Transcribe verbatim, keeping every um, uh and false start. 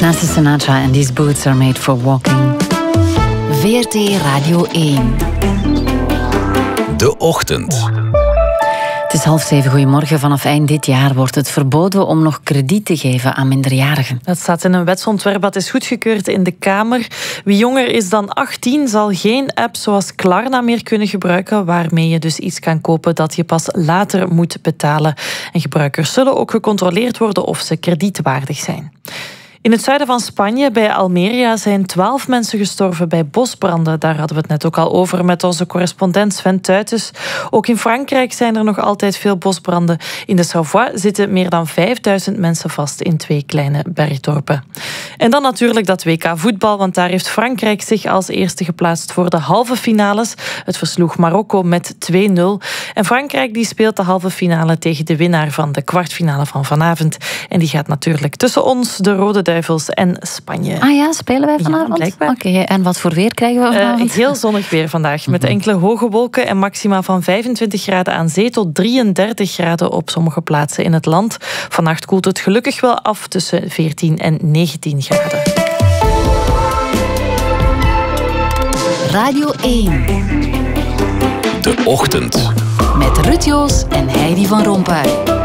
Nancy Sinatra and These Boots Are Made for Walking. V R T Radio één. De Ochtend. Het is half zeven. Goedemorgen. Vanaf eind dit jaar wordt het verboden om nog krediet te geven aan minderjarigen. Dat staat in een wetsontwerp dat is goedgekeurd in de Kamer. Wie jonger is dan achttien zal geen app zoals Klarna meer kunnen gebruiken, waarmee je dus iets kan kopen dat je pas later moet betalen. En gebruikers zullen ook gecontroleerd worden of ze kredietwaardig zijn. In het zuiden van Spanje, bij Almeria, zijn twaalf mensen gestorven bij bosbranden. Daar hadden we het net ook al over met onze correspondent Sven Tuitens. Ook in Frankrijk zijn er nog altijd veel bosbranden. In de Savoie zitten meer dan vijfduizend mensen vast in twee kleine bergdorpen. En dan natuurlijk dat W K voetbal, want daar heeft Frankrijk zich als eerste geplaatst voor de halve finales. Het versloeg Marokko met twee nul. En Frankrijk die speelt de halve finale tegen de winnaar van de kwartfinale van vanavond. En die gaat natuurlijk tussen ons, de Rode Duivels en Spanje. Ah ja, spelen wij vanavond? Ja, blijkbaar. Oké, okay, en wat voor weer krijgen we vanavond? Uh, heel zonnig weer vandaag, met enkele hoge wolken en maxima van vijfentwintig graden aan zee tot drieëndertig graden op sommige plaatsen in het land. Vannacht koelt het gelukkig wel af tussen veertien en negentien graden. Radio één. De Ochtend. Met Ruud Joos en Heidi van Rompuy.